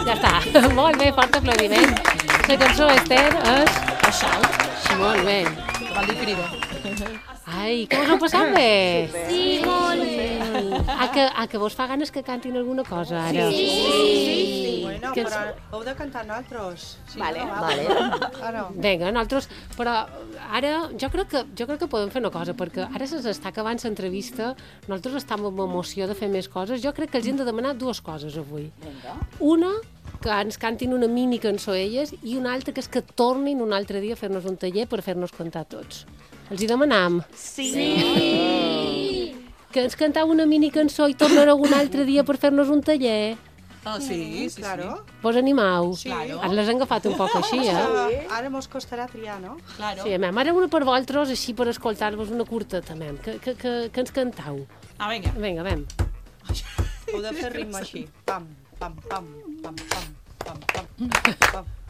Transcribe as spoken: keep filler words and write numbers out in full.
Ja està. Molt bé, fort aplaudiment. La cançó, Esther, és... Això. Molt bé. Vol dir crida. Ai, que us ho passat bé? Sí, molt bé. A que, a que vos fa ganes que cantin alguna cosa, ara? Sí. Bueno, Que però heu de cantar nosaltres. Sí, Vale. no? Vale. Ara. Vinga, nosaltres... Però ara jo crec que, jo crec que podem fer una cosa, perquè ara se'ns està acabant l'entrevista, nosaltres estem amb emoció de fer més coses. Jo crec que els hem de demanar dues coses avui. Una, que ens cantin una mini cançó elles, i una altra que és que tornin un altre dia a fer-nos un taller per fer-nos cantar tots. Els hi demanam. Sí. Que ens cantau una mini cançó i tornareu un altre dia per fer-nos un taller. Ah, sí, sí, Claro. Vos animau? Sí. Claro. Ens les han agafat un poc així, eh? Ara, ara mos costarà triar, no? Claro. Sí, a mi, ara una per vosaltres, així per escoltar-vos una curta, també. Que, que, que, que ens cantau. Ah, vinga. Vinga, vam. Heu de fer ritme així. Pam, pam, pam, pam, pam, pam, pam, pam.